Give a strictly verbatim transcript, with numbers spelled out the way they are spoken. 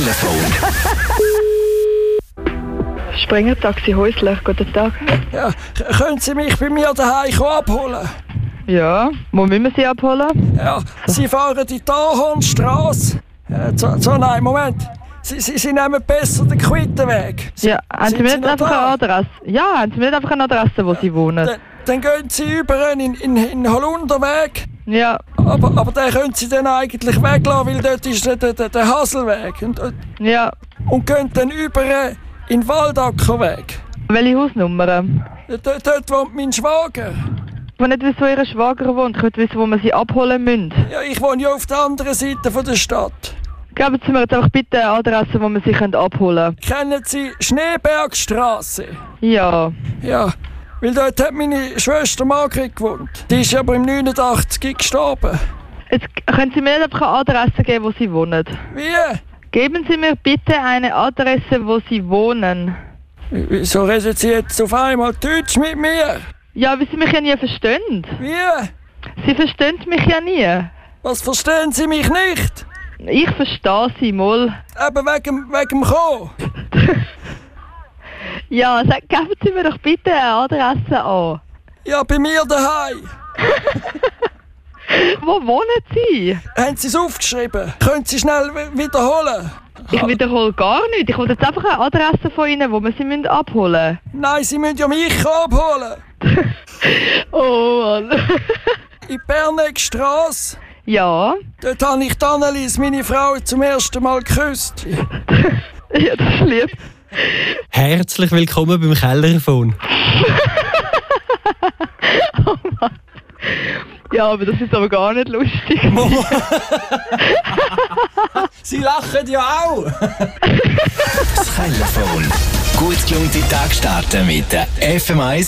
Telefon. Springer Taxi Häusler, guten Tag. Ja, k- können Sie mich bei mir daheim abholen? Ja, wo müssen wir Sie abholen? Ja, Sie fahren die Tarhornstrasse. Äh, so, so, nein, Moment. Sie, Sie, Sie nehmen besser den Quittenweg. Sie, Ja, haben Sie sind mir Sie nicht noch einfach da? eine Adresse? Ja, haben Sie mir nicht einfach eine Adresse, wo Sie wohnen? Dann, dann gehen Sie über in, in, in Holunderweg. Ja, Aber, aber den können Sie dann eigentlich weglassen, weil dort ist der, der, der Haselweg. Und, ja. und gehen dann über in den Waldackerweg. Welche Hausnummer? Dort, dort wohnt mein Schwager. Ich will nicht wissen, wo Ihr Schwager wohnt. Ich will wissen, wo wir Sie abholen müssen. Ja, ich wohne ja auf der anderen Seite von der Stadt. Geben Sie mir jetzt einfach bitte eine Adresse, wo wir Sie abholen können. Kennen Sie Schneebergstraße? Ja. Ja, weil dort hat meine Schwester Margrit gewohnt. Die ist aber im neunundachtzig gestorben. Jetzt können Sie mir nicht einfach eine Adresse geben, wo Sie wohnen. Wie? Geben Sie mir bitte eine Adresse, wo Sie wohnen. Wieso reden Sie jetzt auf einmal Deutsch mit mir? Ja, weil Sie mich ja nie verstehen. Wie? Sie verstehen mich ja nie. Was verstehen Sie mich nicht? Ich verstehe Sie mal. Eben wegen, wegen dem Kommen. Ja, sag, geben Sie mir doch bitte eine Adresse an. Ja, bei mir daheim. Wo wohnen Sie? Haben Sie es aufgeschrieben? Können Sie schnell wi- wiederholen? Ich wiederhole gar nicht. Ich will jetzt einfach eine Adresse von Ihnen, wo wir Sie müssen abholen Nein, Sie müssen ja mich abholen. Oh Mann. In Bernegstrasse. Ja. Dort habe ich die Annelies, meine Frau, zum ersten Mal geküsst. Ja, das ist lieb. Herzlich willkommen beim Kellerfon. Oh Mann. Ja, aber das ist aber gar nicht lustig. Sie lachen ja auch! Das Telefon. Gut gelaunte Tag starten mit der F M eins